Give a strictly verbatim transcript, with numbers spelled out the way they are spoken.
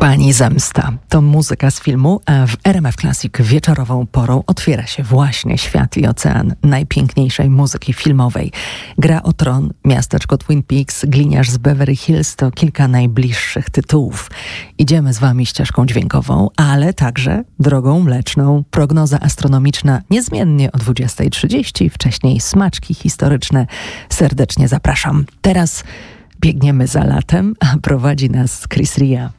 Pani Zemsta to muzyka z filmu, a w R M F Classic wieczorową porą otwiera się właśnie świat i ocean najpiękniejszej muzyki filmowej. Gra o tron, Miasteczko Twin Peaks, Gliniarz z Beverly Hills to kilka najbliższych tytułów. Idziemy z wami ścieżką dźwiękową, ale także drogą mleczną. Prognoza astronomiczna niezmiennie o dwudziestej trzydzieści, wcześniej smaczki historyczne. Serdecznie zapraszam. Teraz biegniemy za latem, a prowadzi nas Chris Ria.